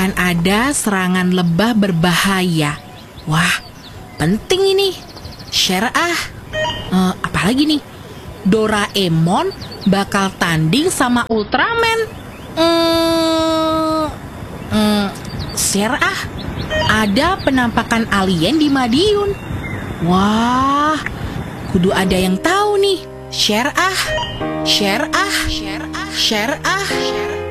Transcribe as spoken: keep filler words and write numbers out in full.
akan ada serangan lebah berbahaya. Wah, penting ini. Share ah. Uh, apalagi nih? Doraemon bakal tanding sama Ultraman. Hmm, hmm, share ah. Ada penampakan alien di Madiun. Wah, kudu ada yang tahu nih. Share ah. Share ah. Share ah. Share ah.